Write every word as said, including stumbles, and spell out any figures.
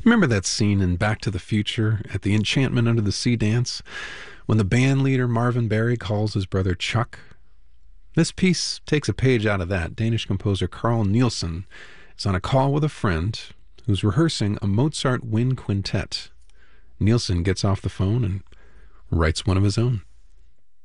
Remember that scene in Back to the Future at the Enchantment Under the Sea dance when the band leader Marvin Berry calls his brother Chuck? This piece takes a page out of that. Danish composer Carl Nielsen is on a call with a friend who's rehearsing a Mozart wind quintet. Nielsen gets off the phone and writes one of his own.